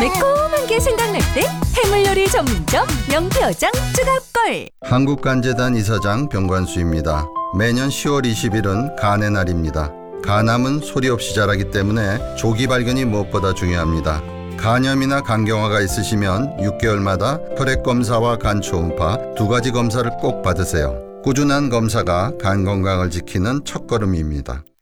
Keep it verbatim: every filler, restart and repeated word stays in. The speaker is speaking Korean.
매콤한 게 생각날 때 해물요리 전문점 명태어장 쭈갑걸. 한국간재단 이사장 병관수입니다. 매년 시월 이십일은 간의 날입니다. 간암은 소리 없이 자라기 때문에 조기 발견이 무엇보다 중요합니다. 간염이나 간경화가 있으시면 육 개월마다 혈액 검사와 간 초음파 두 가지 검사를 꼭 받으세요. 꾸준한 검사가 간 건강을 지키는 첫걸음입니다.